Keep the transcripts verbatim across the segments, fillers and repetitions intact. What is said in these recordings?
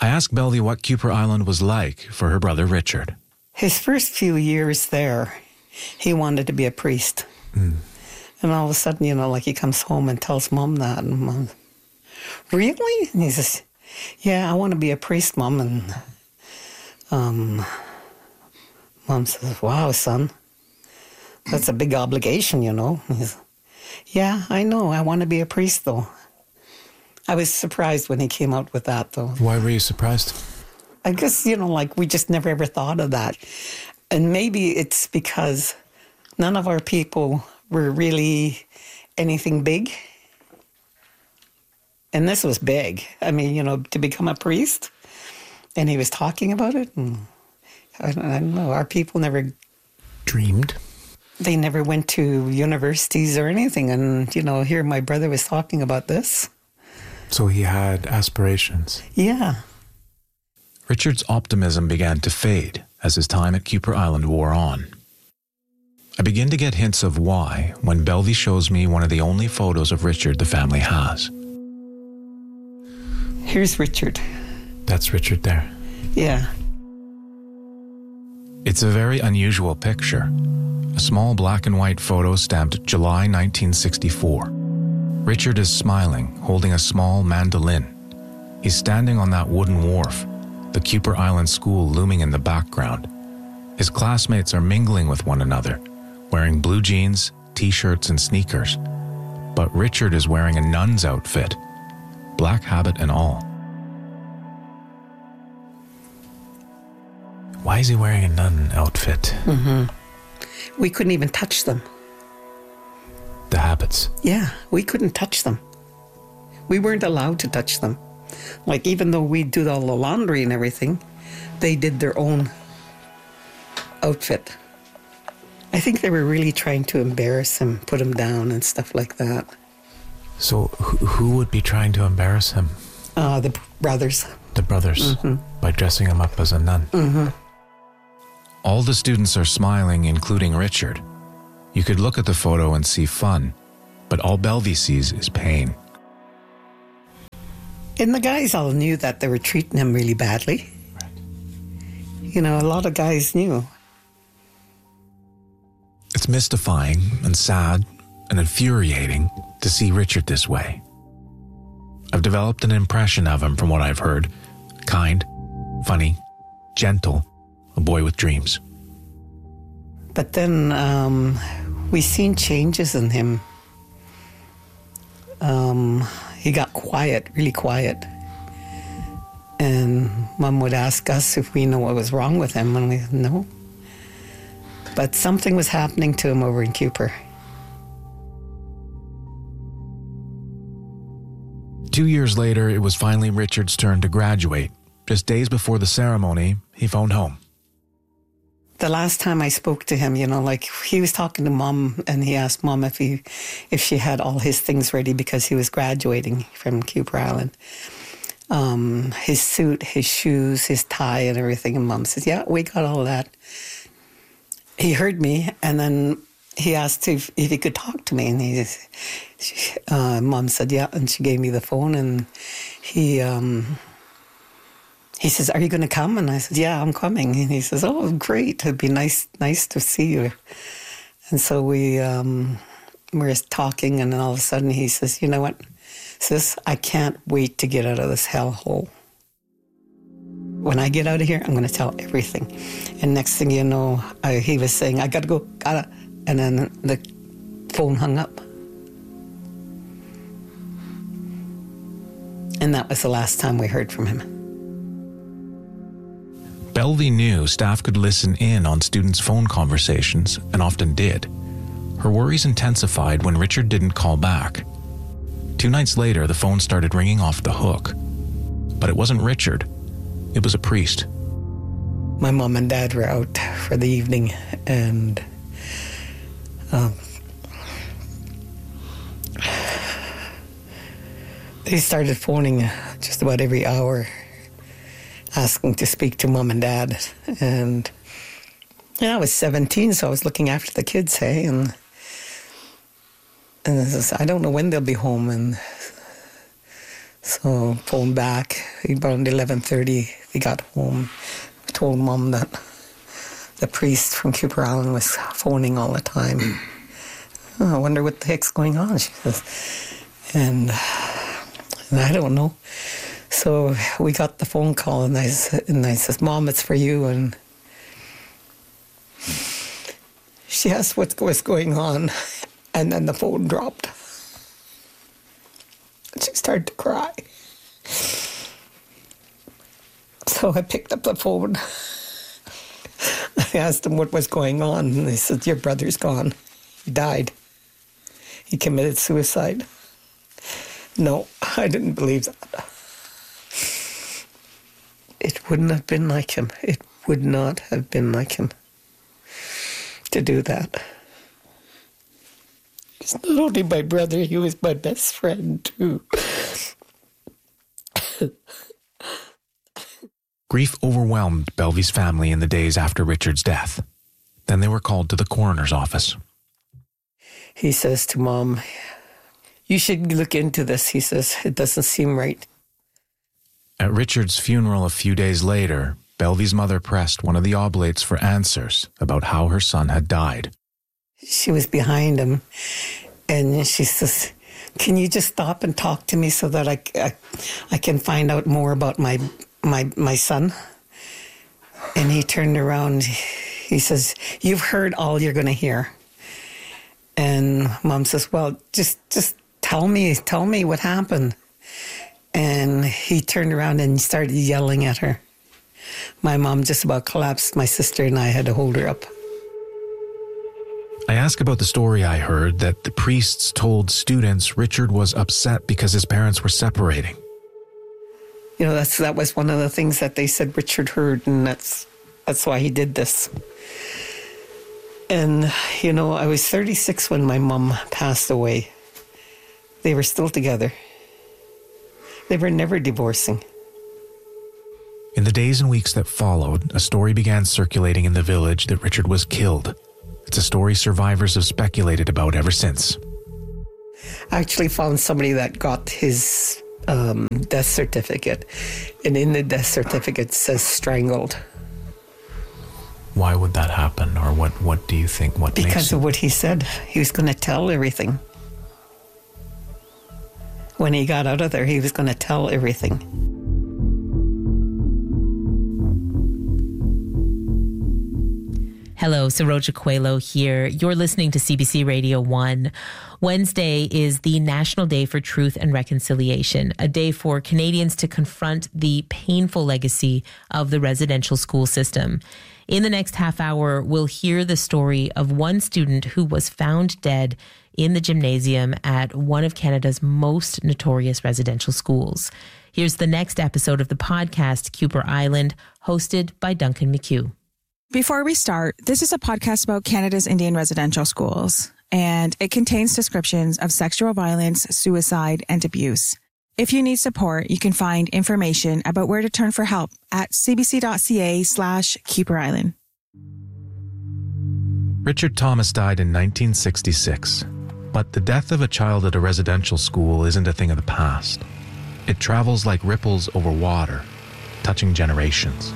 I asked Belvy what Kuper Island was like for her brother Richard. His first few years there, he wanted to be a priest. Mm. And all of a sudden, you know, like he comes home and tells Mom that. And Mom, really? And he says, yeah, I want to be a priest, Mom. And um, Mom says, wow, son, that's a big obligation, you know. And he says, yeah, I know. I want to be a priest, though. I was surprised when he came out with that, though. Why were you surprised? I guess, you know, like we just never ever thought of that. And maybe it's because none of our people were really anything big. And this was big. I mean, you know, to become a priest. And he was talking about it. And I don't, I don't know. Our people never dreamed. They never went to universities or anything. And, you know, here my brother was talking about this. So he had aspirations. Yeah. Richard's optimism began to fade as his time at Kuper Island wore on. I begin to get hints of why when Belvy shows me one of the only photos of Richard the family has. Here's Richard. That's Richard there. Yeah. It's a very unusual picture. A small black and white photo stamped July nineteen sixty-four. Richard is smiling, holding a small mandolin. He's standing on that wooden wharf, the Kuper Island School looming in the background. His classmates are mingling with one another, wearing blue jeans, t-shirts, and sneakers. But Richard is wearing a nun's outfit, black habit and all. Why is he wearing a nun outfit? Mm-hmm. We couldn't even touch them. The habits. Yeah, we couldn't touch them. We weren't allowed to touch them. Like, even though we do all the laundry and everything, they did their own outfit. I think they were really trying to embarrass him, put him down and stuff like that. So who, who would be trying to embarrass him? Uh, the brothers. The brothers, mm-hmm. By dressing him up as a nun. Mm-hmm. All the students are smiling, including Richard. You could look at the photo and see fun, but all Belvy sees is pain. And the guys all knew that they were treating him really badly. Right. You know, a lot of guys knew. It's mystifying and sad and infuriating to see Richard this way. I've developed an impression of him from what I've heard. Kind, funny, gentle, a boy with dreams. But then um, we seen changes in him. Um, he got quiet, really quiet. And Mom would ask us if we know what was wrong with him, and we said no. But something was happening to him over in Kuper. Two years later, it was finally Richard's turn to graduate. Just days before the ceremony, he phoned home. The last time I spoke to him, you know, like he was talking to Mom, and he asked Mom if he, if she had all his things ready because he was graduating from Kuper Island. Um, his suit, his shoes, his tie, and everything. And Mom says, "Yeah, we got all that." He heard me, and then he asked if, if he could talk to me, and he, she, uh, Mom said, "Yeah," and she gave me the phone, and he. Um, He says, "Are you going to come?" And I said, "Yeah, I'm coming." And he says, "Oh, great. It'd be nice nice to see you." And so we um, were talking, and then all of a sudden he says, "You know what, sis, I can't wait to get out of this hellhole. When I get out of here, I'm going to tell everything." And next thing you know, I, he was saying, "I got to go, gotta," and then the phone hung up. And that was the last time we heard from him. Belvy knew staff could listen in on students' phone conversations, and often did. Her worries intensified when Richard didn't call back. Two nights later, the phone started ringing off the hook. But it wasn't Richard. It was a priest. My mom and dad were out for the evening, and um, they started phoning just about every hour, asking to speak to Mom and Dad. And you know, I was seventeen, so I was looking after the kids, hey, and and I, says, I don't know when they'll be home. And So phoned back. About eleven thirty, they got home. I told Mom that the priest from Cooper Island was phoning all the time. Oh, I wonder what the heck's going on, she says. And, and I don't know. So we got the phone call, and I, and I says, Mom, it's for you. And she asked what was going on, and then the phone dropped. She started to cry. So I picked up the phone. I asked him what was going on, and they said, your brother's gone. He died. He committed suicide. No, I didn't believe that. It wouldn't have been like him. It would not have been like him to do that. He's not only my brother, he was my best friend, too. Grief overwhelmed Belvey's family in the days after Richard's death. Then they were called to the coroner's office. He says to Mom, you should look into this. He says, it doesn't seem right. At Richard's funeral a few days later, Belvey's mother pressed one of the oblates for answers about how her son had died. She was behind him, and she says, can you just stop and talk to me so that I, I, I can find out more about my, my, my son? And he turned around. He says, you've heard all you're going to hear. And Mom says, well, just, just tell me, tell me what happened. And he turned around and started yelling at her. My mom just about collapsed. My sister and I had to hold her up. I ask about the story I heard that the priests told students Richard was upset because his parents were separating. You know, that's that was one of the things that they said Richard heard, and that's that's why he did this. And, you know, I was thirty-six when my mom passed away. They were still together. They were never divorcing. In the days and weeks that followed, a story began circulating in the village that Richard was killed. It's a story survivors have speculated about ever since. I actually found somebody that got his um, death certificate, and in the death certificate it says strangled. Why would that happen, or what, what do you think? What Because makes of it? what he said. He was going to tell everything. When he got out of there, he was going to tell everything. Hello, Saroja Coelho here. You're listening to C B C Radio one. Wednesday is the National Day for Truth and Reconciliation, a day for Canadians to confront the painful legacy of the residential school system. In the next half hour, we'll hear the story of one student who was found dead in the gymnasium at one of Canada's most notorious residential schools. Here's the next episode of the podcast, Cooper Island, hosted by Duncan McHugh. Before we start, this is a podcast about Canada's Indian residential schools, and it contains descriptions of sexual violence, suicide, and abuse. If you need support, you can find information about where to turn for help at cbc.ca slash Cooper Island. Richard Thomas died in nineteen sixty-six, but the death of a child at a residential school isn't a thing of the past. It travels like ripples over water, touching generations.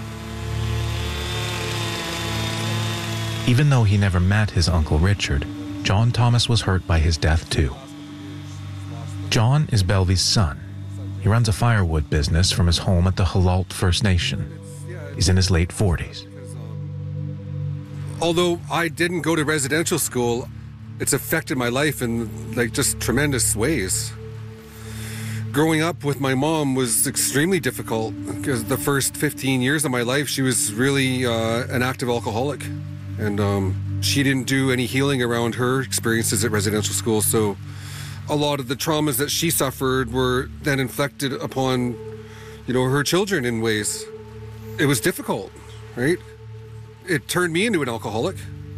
Even though he never met his Uncle Richard, John Thomas was hurt by his death too. John is Belvey's son. He runs a firewood business from his home at the Halalt First Nation. He's in his late forties. Although I didn't go to residential school, it's affected my life in like just tremendous ways. Growing up with my mom was extremely difficult because the first fifteen years of my life, she was really uh, an active alcoholic. And um, she didn't do any healing around her experiences at residential school. So a lot of the traumas that she suffered were then inflicted upon, you know, her children in ways. It was difficult, right? It turned me into an alcoholic.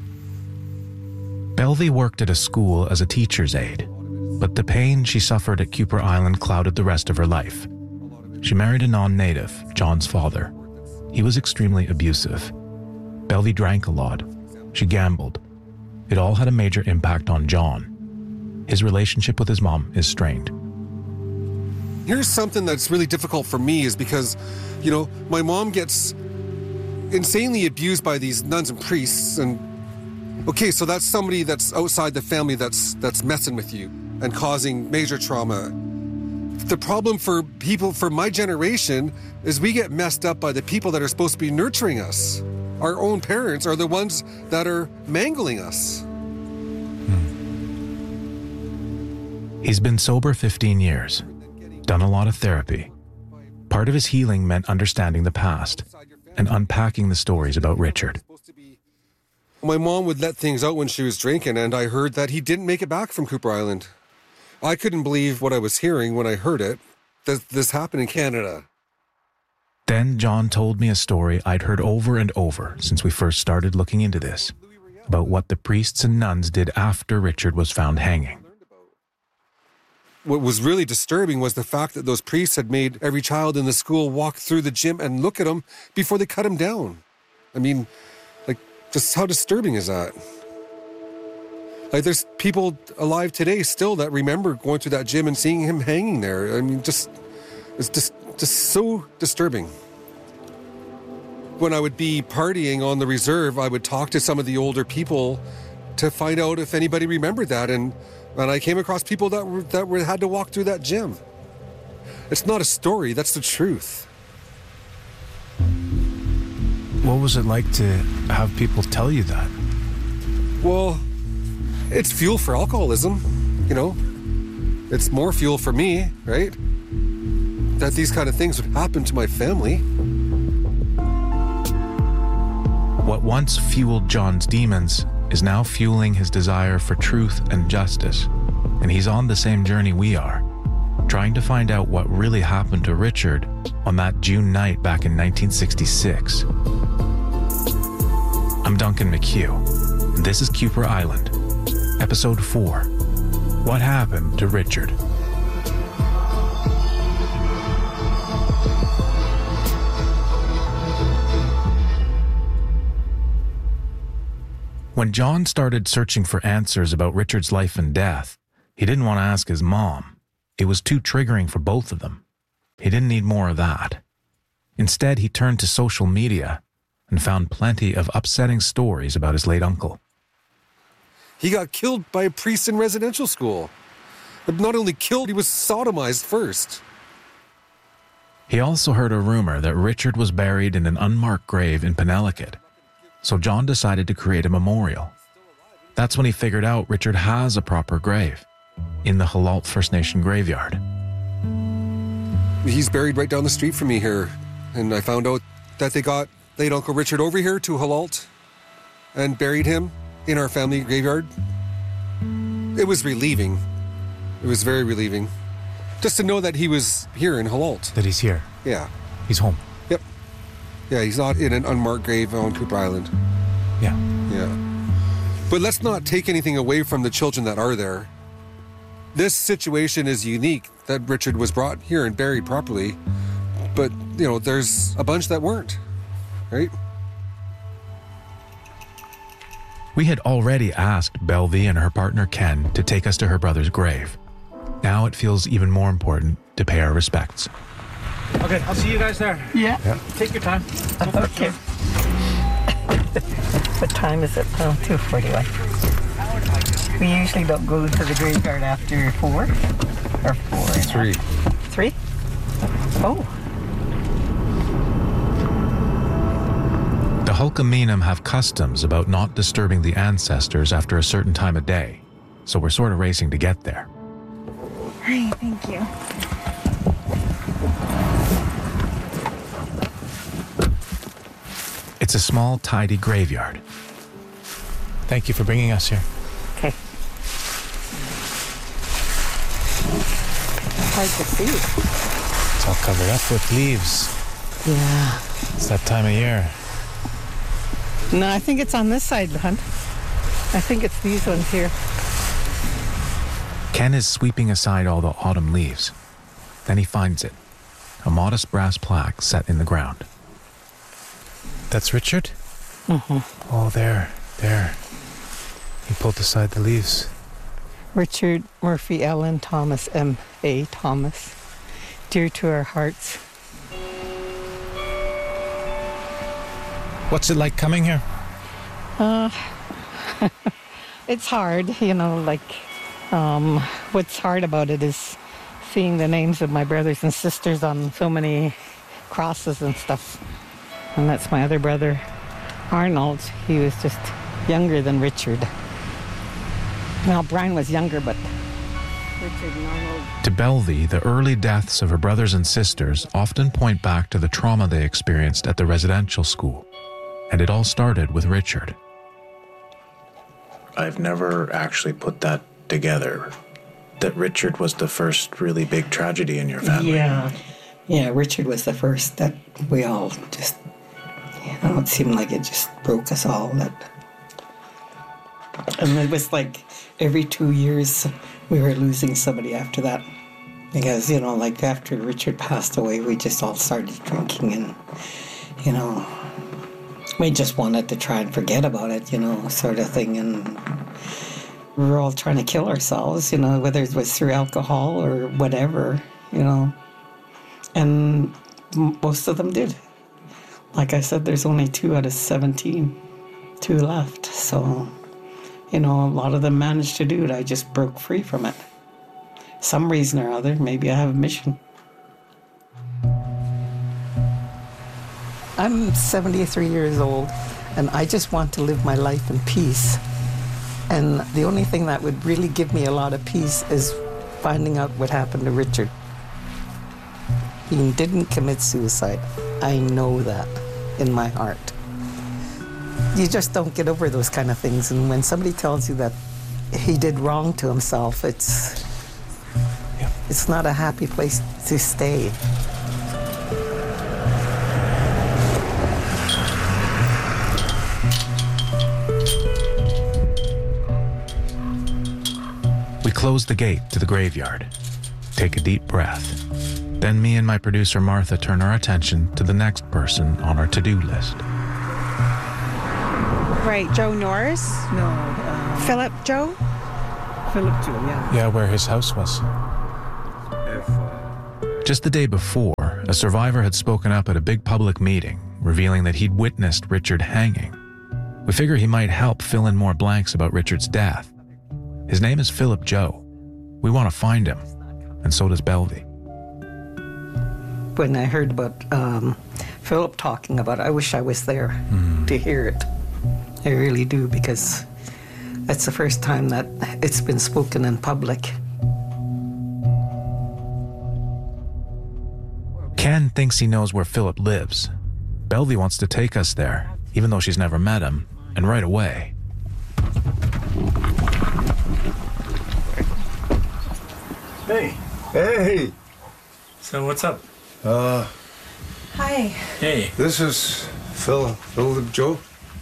Belvey worked at a school as a teacher's aide, but the pain she suffered at Cooper Island clouded the rest of her life. She married a non-native, John's father. He was extremely abusive. Belvey drank a lot. She gambled. It all had a major impact on John. His relationship with his mom is strained. here's something that's really difficult for me is because, you know, my mom gets insanely abused by these nuns and priests, and okay, so that's somebody that's outside the family that's that's messing with you and causing major trauma. The problem for people for my generation is we get messed up by the people that are supposed to be nurturing us. Our own parents are the ones that are mangling us. Hmm. He's been sober fifteen years, done a lot of therapy. Part of his healing meant understanding the past and unpacking the stories about Richard. My mom would let things out when she was drinking, and I heard that he didn't make it back from Cooper Island. I couldn't believe what I was hearing when I heard it, that this happened in Canada. Then John told me a story I'd heard over and over since we first started looking into this, about what the priests and nuns did after Richard was found hanging. What was really disturbing was the fact that those priests had made every child in the school walk through the gym and look at him before they cut him down. I mean, like, just how disturbing is that? Like, there's people alive today still that remember going through that gym and seeing him hanging there. I mean, just, it's just, just so disturbing. When I would be partying on the reserve, I would talk to some of the older people to find out if anybody remembered that, and and I came across people that were, that were, had to walk through that gym. It's not a story, that's the truth. What was it like to have people tell you that? Well, it's fuel for alcoholism, you know. It's more fuel for me, right? That these kind of things would happen to my family. What once fueled John's demons is now fueling his desire for truth and justice, and he's on the same journey we are, trying to find out what really happened to Richard on that June night back in nineteen sixty-six. I'm Duncan McHugh, and this is Cooper Island, Episode four, What Happened to Richard? When John started searching for answers about Richard's life and death, he didn't want to ask his mom. It was too triggering for both of them. He didn't need more of that. Instead, he turned to social media and found plenty of upsetting stories about his late uncle. He got killed by a priest in residential school. But not only killed, he was sodomized first. He also heard a rumor that Richard was buried in an unmarked grave in Penelakut. So John decided to create a memorial. That's when he figured out Richard has a proper grave in the Halalt First Nation graveyard. He's buried right down the street from me here. And I found out that they got late Uncle Richard over here to Halalt and buried him in our family graveyard. It was relieving. It was very relieving. Just to know that he was here in Halalt. That he's here? Yeah. He's home? Yep. Yeah, he's not in an unmarked grave on Cooper Island. Yeah. Yeah. But let's not take anything away from the children that are there. This situation is unique that Richard was brought here and buried properly. But, you know, there's a bunch that weren't, right? We had already asked Belvie and her partner Ken to take us to her brother's grave. Now it feels even more important to pay our respects. Okay, I'll see you guys there. Yeah. Yeah. Take your time. Okay. What time is it? Oh, two forty-one. We usually don't go to the graveyard after four. Or four. Three. Three? Oh. The Hulkaminam have customs about not disturbing the ancestors after a certain time of day, so we're sort of racing to get there. Hi, thank you. It's a small, tidy graveyard. Thank you for bringing us here. Okay. Hard to see. It's all covered up with leaves. Yeah. It's that time of year. No, I think it's on this side, Hunt. I think it's these ones here. Ken is sweeping aside all the autumn leaves. Then he finds it, a modest brass plaque set in the ground. That's Richard? Mm-hmm. Oh, there, there. He pulled aside the leaves. Richard Murphy Allen Thomas, M A Thomas. dear to our hearts. What's it like coming here? Uh, it's hard, you know, like, um, what's hard about it is seeing the names of my brothers and sisters on so many crosses and stuff. And that's my other brother, Arnold. He was just younger than Richard. Well, Brian was younger, but Richard and Arnold. To Belvie, the early deaths of her brothers and sisters often point back to the trauma they experienced at the residential school. And it all started with Richard. I've never actually put that together, that Richard was the first really big tragedy in your family. Yeah. Yeah, Richard was the first that we all just, you know, it seemed like it just broke us all. That, and it was like every two years we were losing somebody after that. Because, you know, like after Richard passed away, we just all started drinking and, you know, we just wanted to try and forget about it, you know, sort of thing. And we were all trying to kill ourselves, you know, whether it was through alcohol or whatever, you know. And most of them did. Like I said, there's only two out of seventeen, two left. So, you know, a lot of them managed to do it. I just broke free from it. Some reason or other, maybe I have a mission. I'm seventy-three years old, and I just want to live my life in peace. And the only thing that would really give me a lot of peace is finding out what happened to Richard. He didn't commit suicide. I know that in my heart. You just don't get over those kind of things. And when somebody tells you that he did wrong to himself, it's, yeah. it's not a happy place to stay. We close the gate to the graveyard, take a deep breath. Then me and my producer Martha turn our attention to the next person on our to-do list. Right, Joe Norris? No. Uh, Philip Joe? Philip Joe, yeah. Yeah, where his house was. Just the day before, a survivor had spoken up at a big public meeting, revealing that he'd witnessed Richard hanging. We figure he might help fill in more blanks about Richard's death. His name is Philip Joe. We want to find him, and so does Belvie. When I heard about um, Philip talking about it, I wish I was there mm. to hear it. I really do, because that's the first time that it's been spoken in public. Ken thinks he knows where Philip lives. Belvie wants to take us there, even though she's never met him, and right away. Hey. Hey. So what's up? Uh. Hi. Hey. This is Phil, Philip Joe.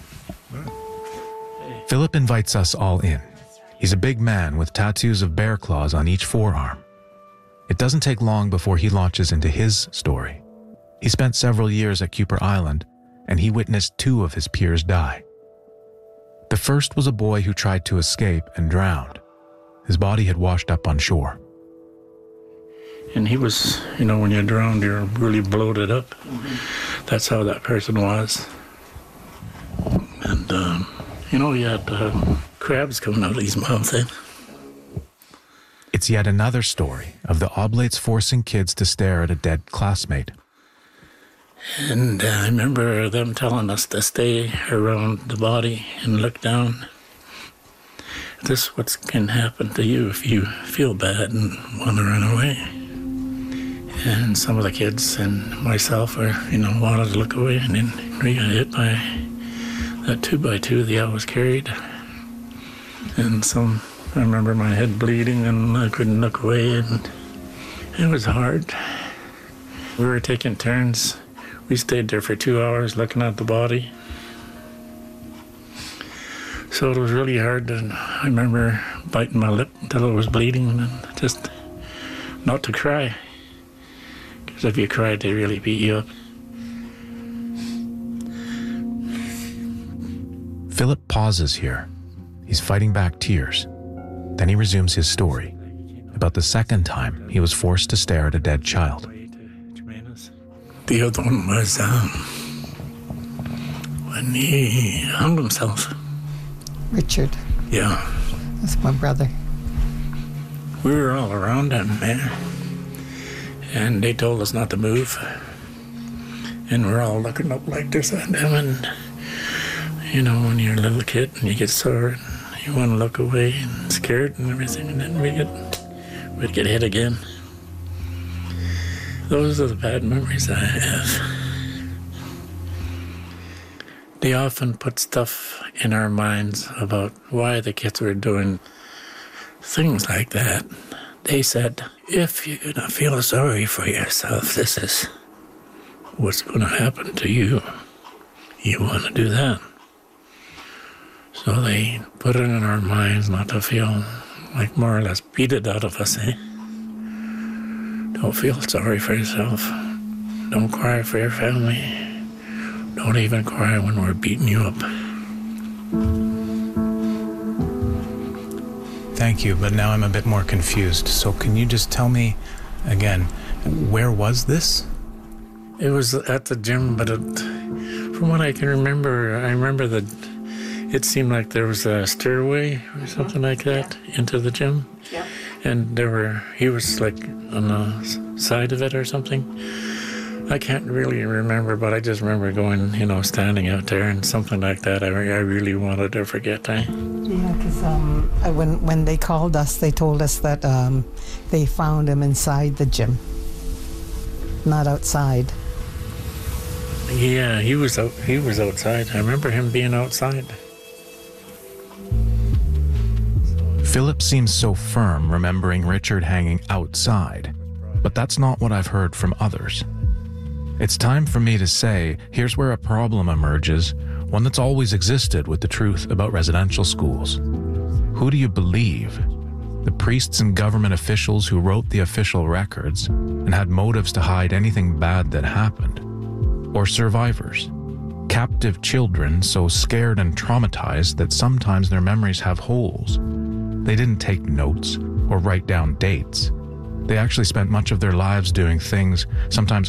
Hey. Philip invites us all in. He's a big man with tattoos of bear claws on each forearm. It doesn't take long before he launches into his story. He spent several years at Kuper Island, and he witnessed two of his peers die. The first was a boy who tried to escape and drowned. His body had washed up on shore. And he was, you know, when you're drowned, you're really bloated up. Mm-hmm. That's how that person was. And, um, you know, he had uh, crabs coming out of his mouth then. It's yet another story of the Oblates forcing kids to stare at a dead classmate. And uh, I remember them telling us to stay around the body and look down. This is what can happen to you if you feel bad and want to run away. And some of the kids and myself are, you know, wanted to look away, and then we got hit by that two by two the owl was carried. And some, I remember my head bleeding and I couldn't look away, and it was hard. We were taking turns. We stayed there for two hours looking at the body. So it was really hard, and I remember biting my lip until it was bleeding, and just not to cry. Because if you cried, they really beat you up. Philip pauses here. He's fighting back tears. Then he resumes his story about the second time he was forced to stare at a dead child. The other one was um, when he hung himself. Richard. Yeah. That's my brother. We were all around him there, and they told us not to move. And we're all looking up like this at him, and you know, when you're a little kid and you get sore, you want to look away and scared and everything, and then we get, we'd get hit again. Those are the bad memories I have. They often put stuff in our minds about why the kids were doing things like that. They said, if you're going to feel sorry for yourself, this is what's going to happen to you. You want to do that. So they put it in our minds not to feel, like more or less beat it out of us, eh? Don't feel sorry for yourself. Don't cry for your family. Don't even cry when we're beating you up. Thank you, but now I'm a bit more confused. So can you just tell me again, where was this? It was at the gym, but it, from what I can remember, I remember that it seemed like there was a stairway or something like that into the gym. Yeah. And there were, he was like on the side of it or something. I can't really remember, but I just remember going, you know, standing out there and something like that. I, I really wanted to forget. Eh? Yeah, because um, I- when, when they called us, they told us that um, they found him inside the gym, not outside. Yeah, he was out, he was outside. I remember him being outside. Philip seems so firm remembering Richard hanging outside, but that's not what I've heard from others. It's time for me to say, here's where a problem emerges, one that's always existed with the truth about residential schools. Who do you believe? The priests and government officials who wrote the official records and had motives to hide anything bad that happened? Or survivors? Captive children so scared and traumatized that sometimes their memories have holes. They didn't take notes or write down dates. They actually spent much of their lives doing things sometimes